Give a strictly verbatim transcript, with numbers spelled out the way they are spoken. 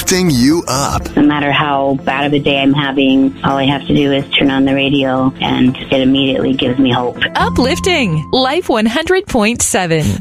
lifting you up. No matter how bad of a day I'm having, all I have to do is turn on the radio and it immediately gives me hope. Uplifting Life one hundred point seven.